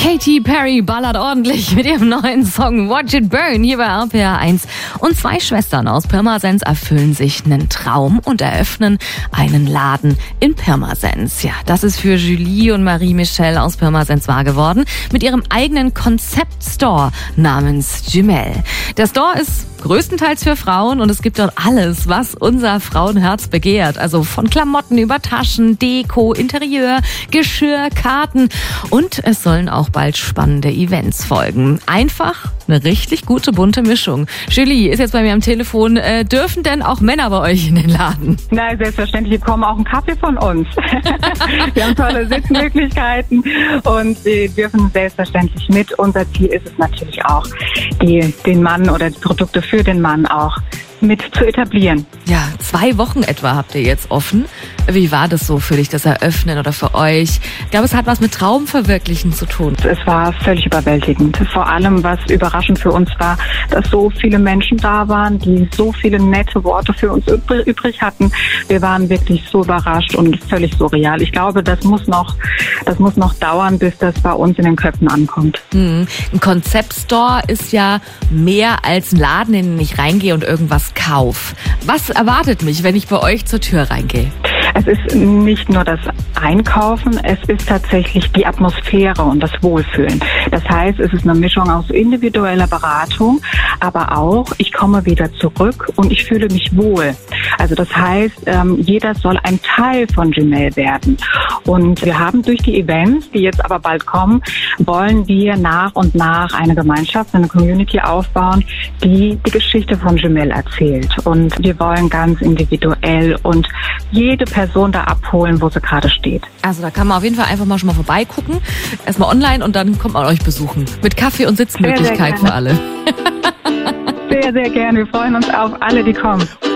Katy Perry ballert ordentlich mit ihrem neuen Song Watch It Burn hier bei RPR 1. Und zwei Schwestern aus Pirmasens erfüllen sich einen Traum und eröffnen einen Laden in Pirmasens. Ja, das ist für Julie und Marie-Michelle aus Pirmasens wahr geworden mit ihrem eigenen Konzept-Store namens Jumel. Der Store ist größtenteils für Frauen und es gibt dort alles, was unser Frauenherz begehrt. Also von Klamotten über Taschen, Deko, Interieur, Geschirr, Karten und es sollen auch bald spannende Events folgen. Einfach eine richtig gute bunte Mischung. Julie ist jetzt bei mir am Telefon. Dürfen denn auch Männer bei euch in den Laden? Nein, selbstverständlich. Wir bekommen auch einen Kaffee von uns. Wir haben tolle Sitzmöglichkeiten und sie dürfen selbstverständlich mit. Unser Ziel ist es natürlich auch, den Mann oder die Produkte für den Mann auch mit zu etablieren. Ja, 2 Wochen etwa habt ihr jetzt offen. Wie war das so für dich, das Eröffnen oder für euch? Ich glaube, es hat was mit Traumverwirklichen zu tun. Es war völlig überwältigend. Vor allem, was überraschend für uns war, dass so viele Menschen da waren, die so viele nette Worte für uns übrig hatten. Wir waren wirklich so überrascht und völlig surreal. Ich glaube, das muss noch dauern, bis das bei uns in den Köpfen ankommt. Ein Konzeptstore ist ja mehr als ein Laden, in den ich reingehe und irgendwas kauf. Was erwartet mich, wenn ich bei euch zur Tür reingehe? Es ist nicht nur das Einkaufen, es ist tatsächlich die Atmosphäre und das Wohlfühlen. Das heißt, es ist eine Mischung aus individueller Beratung, aber auch, ich komme wieder zurück und ich fühle mich wohl. Also das heißt, jeder soll ein Teil von Jumel werden. Und wir haben durch die Events, die jetzt aber bald kommen, wollen wir nach und nach eine Gemeinschaft, eine Community aufbauen, die die Geschichte von Jumel erzählt. Und wir wollen ganz individuell und jede Person da abholen, wo sie gerade steht. Also da kann man auf jeden Fall einfach mal schon mal vorbeigucken. Erstmal online und dann kommt man euch besuchen. Mit Kaffee und Sitzmöglichkeit für alle. Sehr, sehr gerne. Wir freuen uns auf alle, die kommen.